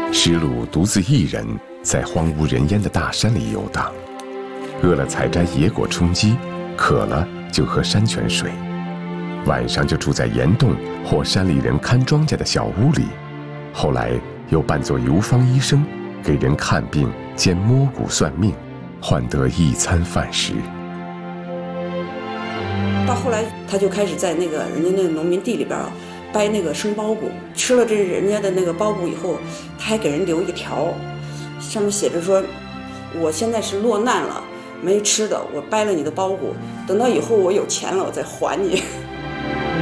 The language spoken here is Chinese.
石鲁独自一人在荒无人烟的大山里游荡，饿了采摘野果充饥，渴了就喝山泉水，晚上就住在岩洞或山里人看庄稼的小屋里，后来又扮作游方医生，给人看病兼摸骨算命，换得一餐饭食。 到后来他就开始在人家那个农民地里边掰那个生苞谷，吃了人家的那个苞谷以后，他还给人留一个条，上面写着说，我现在是落难了，没吃的，我掰了你的苞谷，等到以后我有钱了我再还你。